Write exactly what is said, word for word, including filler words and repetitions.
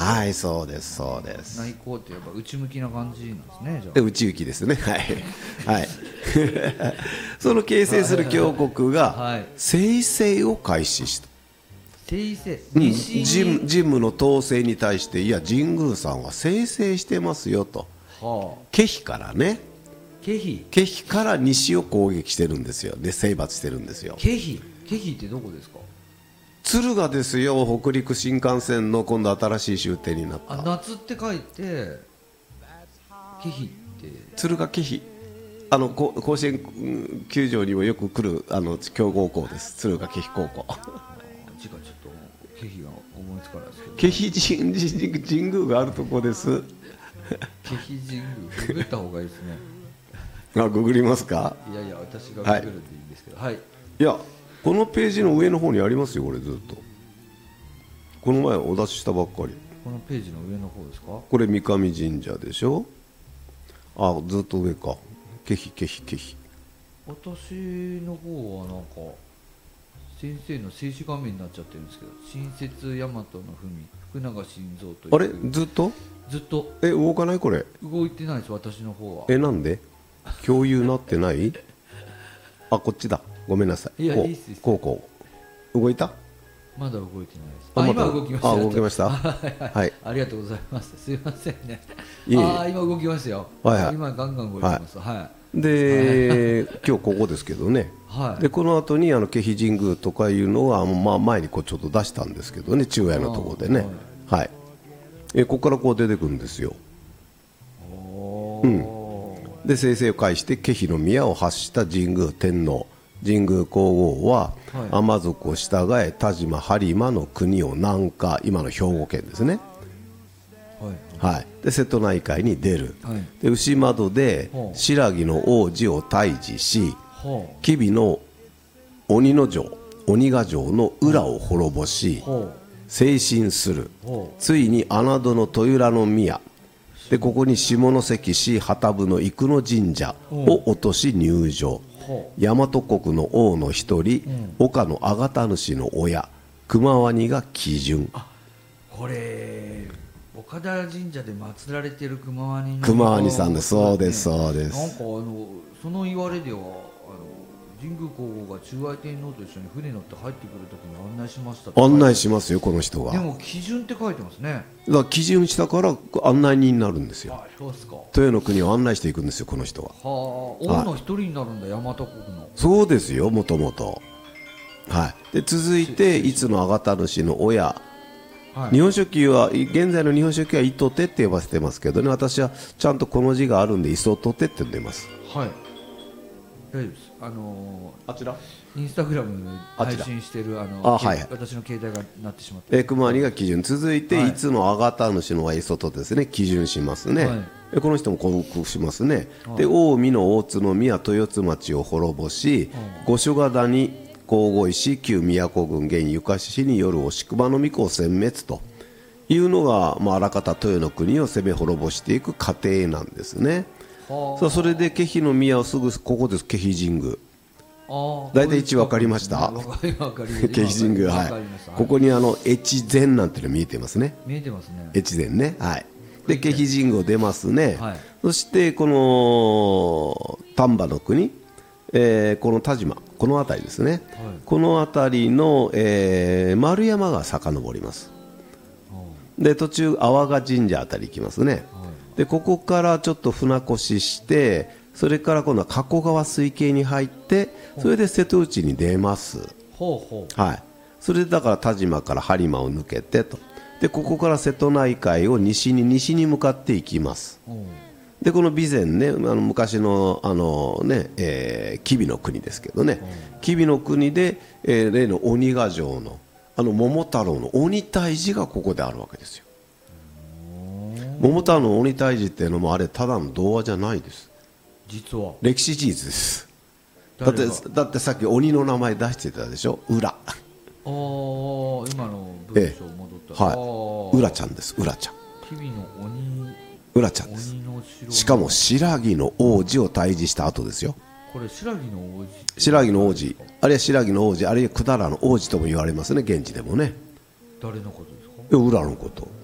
はい、そうですそうです。 内向ってやっぱ内向きな感じなんですね。じゃあで内行きですね。はいはいその形成する教国が聖制を開始した。 聖制、 うん、 西神神武の統制に対して、いや神宮さんは聖制してますよと、 はあ、 ケヒからね、 ケヒケヒから西を攻撃してるんですよ。で征伐してるんですよ。 ケヒケヒってどこですか？ 敦賀ですよ。北陸新幹線の今度新しい終点になった。 あ、夏って書いてケヒって敦賀ケヒ、あの甲子園球場にもよく来るあの強豪校です。敦賀ケヒ高校字がちょっとケヒが思いつかないですけど、 ケヒ神神神宮があるとこです。 ケヒ神宮ググった方がいいですね。 あ、ググりますか？ いやいや、私がググるでいいんですけど、はい、はい、 いやこのページの上の方にありますよ。これずっとこの前お出ししたばっかり。 このページの上の方ですか？ これ三上神社でしょ。あ、ずっと上か。ケヒケヒケヒ。 私の方はなんか先生の静止画面になっちゃってるんですけど、新設大和の文福永晋三という。 あれずっとずっとえ動かない。これ動いてないです、私の方は。 えなんで共有なってない？あ、こっちだ、ごめんなさい。 いや、 こういいっすいいっすこうこう動いた。 まだ動いてないです。 あ、 あ、 また今動きました。 あ、動きました。 はいはい、 はい、 ありがとうございます。すいませんね。 いえいえ、 あ、今動きましたよ。 はいはい、 今ガンガン動いてます。はい、はい、 で今日ここですけどね、 はい、 でこの後にあの気比神宮とかいうのは、まあ、前にこうちょっと出したんですけどね、中夜のところでね、はい、はい、えここからこう出てくるんですよ。うん、で聖制を介して気比の宮を発した神宮天皇神宮皇后は、はい、天族を従え田島播磨の国を南下、今の兵庫県ですね、はいはい、で瀬戸内海に出る、はい、で牛窓で新羅の王子を退治し、吉備の鬼の城鬼ヶ城の裏を滅ぼし征進する。ついに穴戸の豊浦の宮で、ここに下関市旗部の生野神社を落とし入城。大和国の王の一人、うん、岡のあがた主の親熊ワが基準。あ、 これ岡田神社で祀られている熊ワニの熊ワさんです。そうですそうです。 なんかあのその言われではあの神宮皇后が中愛天皇と一緒に船に乗って入ってくるときに案内しましたって。 案内しますよこの人が。 でも基準って書いてますね。 だから基準したから案内人になるんですよ。 あ、そうですか。 豊の国を案内していくんですよこの人は。はあ、 王の一人になるんだ、大和国の。 そうですよ、もともと。はい。で続いていつのあがた主の親、はい、日本書紀は現在の日本書紀は糸手って呼ばせてますけどね、私はちゃんとこの字があるんで磯と手って呼んでます。はい、 大丈夫です。あのー、 あちらインスタグラムで配信しているあのあ、はい、 私の携帯が鳴ってしまって、 え熊ワニが基準。続いて、はい、いつのあがた主のは磯とですね、基準しますね、はい、この人も降伏しますね、はい、で近江の大津宮豊津町を滅ぼし、はい、五所潟に神々石旧宮古郡現ゆかし市による押熊の巫女を殲滅というのが、まあ、あらかた豊の国を攻め滅ぼしていく過程なんですね。さあそれで気比の宮をすぐここです。気比神宮。大体位置分かりました。気比神宮、はい、ここにあの越前なんていうの見えてますね。 見えてますね。 越前ね、はい。で気比神宮出ますね、はい、そしてこの丹波の国、えー、この田島この辺りですね、はい、この辺りの、えー、丸山が遡ります。で途中阿波賀神社あたり行きますね、はい、でここからちょっと船越して、それから今度は加古川水系に入って、それで瀬戸内に出ます。ほうほう、はい、それでだから田島から播磨を抜けてと、でここから瀬戸内海を西に西に向かっていきます。でこの備前ね、あの昔のあのね、えー、吉備の国ですけどね、吉備の国で、えー、例の鬼ヶ城のあの桃太郎の鬼退治がここであるわけですよ。桃太郎の鬼退治っていうのもあれただの童話じゃないです。 実は歴史事実です。だってだってさっき鬼の名前出してたでしょ、浦。ああ今の文章戻った、ええ、 はい、浦ちゃんです。浦ちゃん、 吉備の鬼浦ちゃんです。しかも新羅の王子を退治した後ですよ。 これ新羅の王子、 新羅の王子、あるいは新羅の王子、あるいは百済の王子とも言われますね、現地でもね。 誰のことですか？ 浦のこと。